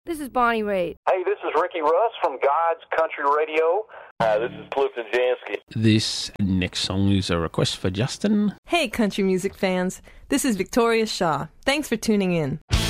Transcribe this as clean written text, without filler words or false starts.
This is Bonnie Raitt. Hey, this is Ricky Russ from God's Country Radio. Hi, this is Clifton Jansky. This next song is a request for Justin. Hey, country music fans. This is Victoria Shaw. Thanks for tuning in.